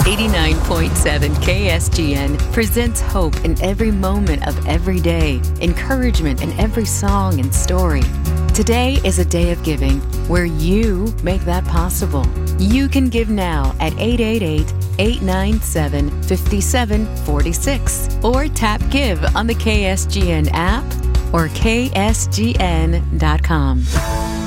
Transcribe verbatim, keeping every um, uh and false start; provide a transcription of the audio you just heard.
eighty-nine point seven K S G N presents hope in every moment of every day, encouragement in every song and story. Today is a day of giving where you make that possible. You can give now at eight eight eight, eight nine seven, five seven four six or tap Give on the K S G N app or K S G N dot com.